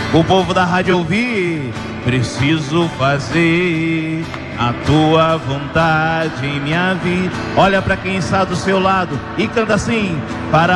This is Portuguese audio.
o povo da rádio ouvir. Preciso fazer a tua vontade em minha vida. Olha para quem está do seu lado e canta assim: para